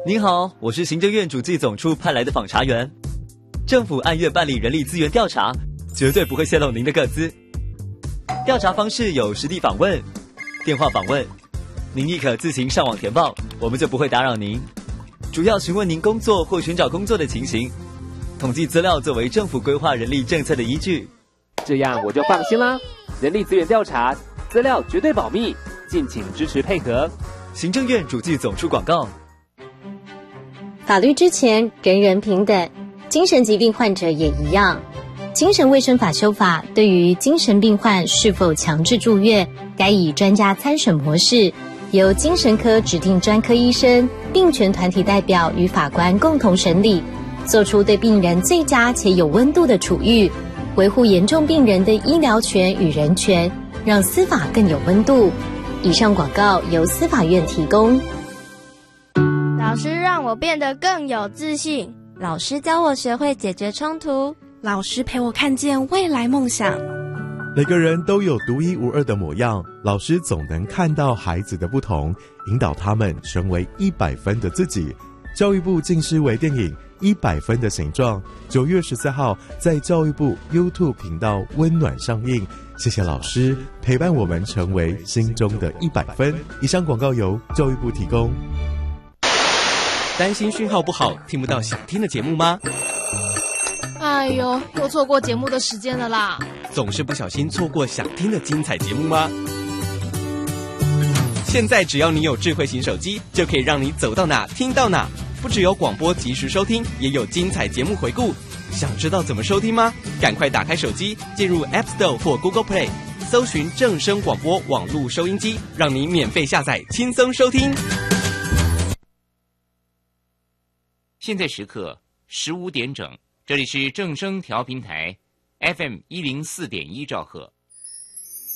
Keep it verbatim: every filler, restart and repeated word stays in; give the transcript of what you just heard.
您好，我是行政院主计总处派来的访查员。政府按月办理人力资源调查，绝对不会泄露您的个资。调查方式有实地访问、电话访问，您亦可自行上网填报，我们就不会打扰您。主要询问您工作或寻找工作的情形，统计资料作为政府规划人力政策的依据。 这样我就放心啦。人力资源调查，资料绝对保密，敬请支持配合。 行政院主计总处广告。 法律之前人人平等，精神疾病患者也一样。精神卫生法修法对于精神病患是否强制住院，该以专家参审模式，由精神科指定专科医生、病权团体代表与法官共同审理，做出对病人最佳且有温度的处遇，维护严重病人的医疗权与人权，让司法更有温度。以上广告由司法院提供。 老师让我变得更有自信， 老师教我学会解决冲突， 老师陪我看见未来梦想。 每个人都有独一无二的模样，老师总能看到孩子的不同，引导他们成为一百分的自己。教育部近视微电影《一百分的形状》九月十四号在教育部 YouTube 频道温暖上映。谢谢老师陪伴我们成为心中的一百分。以上广告由教育部提供。 担心讯号不好，听不到想听的节目吗？ 哎呦，又错过节目的时间了啦！ 总是不小心错过想听的精彩节目吗？现在只要你有智慧型手机，就可以让你走到哪听到哪。不只有广播及时收听，也有精彩节目回顾。想知道怎么收听吗？赶快打开手机，进入 App Store 或 Google Play， 搜寻正声广播网络收音机，让你免费下载，轻松收听。 现在时刻十五点整，这里是正声调频台 F M 一零四点一兆赫。